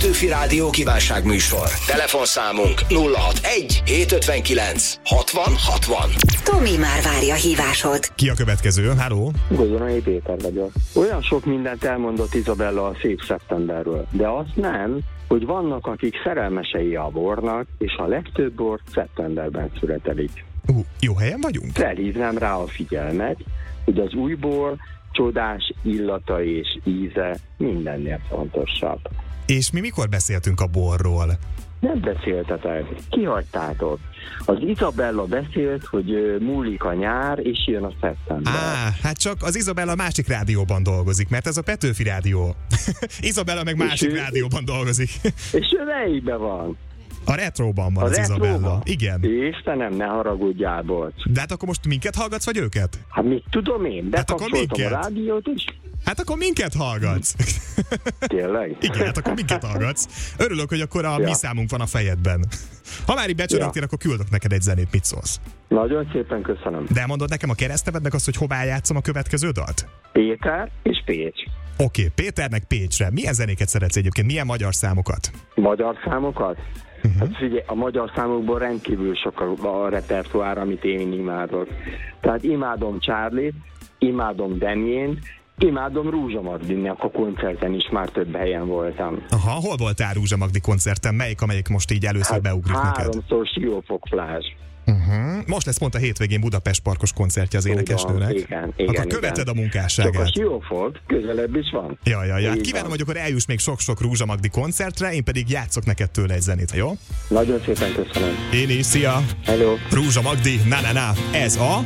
Petőfi Rádió kívánságműsor. Telefonszámunk 061 759 60 60. Tomi már várja hívásod. Ki a következő? Halló? Golyonai Péter vagyok. Olyan sok mindent elmondott Izabella a szép szeptemberről, de azt nem, hogy vannak, akik szerelmesei a bornak, és a legtöbb bor szeptemberben születelik. Jó helyen vagyunk? Felhívnám rá a figyelmet, hogy az új bor csodás illata és íze mindennél fontosabb. És mi mikor beszéltünk a borról? Nem beszéltetek, kihagytátok. Az Izabella beszélt, hogy múlik a nyár, és jön a szeptember. Hát csak az Izabella másik rádióban dolgozik, mert ez a Petőfi Rádió. Izabella meg másik rádióban dolgozik. És ő melyikben van? A Retróban van az Izabella. Igen. Istenem, ne haragudjál, bocs. De hát akkor most minket hallgatsz, vagy őket? Hát mit tudom én, bekapcsoltam a rádiót is. Hát akkor minket hallgatsz. Tényleg? Igen, hát akkor minket hallgatsz. Örülök, hogy akkor a mi számunk van a fejedben. Ha már így becsörögtél, akkor küldök neked egy zenét, mit szólsz? Nagyon szépen köszönöm. De mondod nekem a keresztnevednek azt, hogy hová játszom a következő dalt? Péter és Pécs. Oké, Péternek Pécsre. Milyen zenéket szeretsz egyébként? Milyen magyar számokat? Magyar számokat? Hát figyelj, a magyar számokból rendkívül sok a repertoár, amit én imádok. Tehát imádom Charlie-t, imádom Daniel-t, imádom Rózsa Magdinak a koncerten is, már több helyen voltam. Aha, hol voltál Rózsa Magdi koncerten? Amelyik most így először beugrik neked? Háromszor Siófok plázs. Most lesz pont a hétvégén Budapest Parkos koncertje az énekesnőnek. Igen, akkor követed a munkásságát. Csak a Siófok közelebb is van. Ja. Kívánom, hogy akkor eljuss még sok-sok Rózsa Magdi koncertre, én pedig játszok neked tőle egy zenét, jó? Nagyon szépen köszönöm. Én is, szia! Hello! Rózsa Magdi, na, ez a...